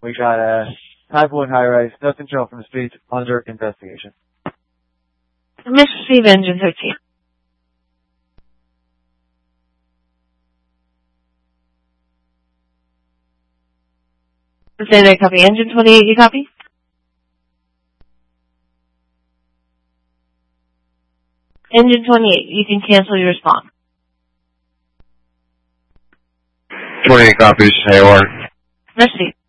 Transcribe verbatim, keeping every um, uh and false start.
We got a type one high rise, nothing shown from the street, under investigation. Mississippi Engine thirteen. Say that copy. Engine twenty-eight, you copy? Engine twenty-eight, you can cancel your response. twenty-eight copies, A O R. Merci.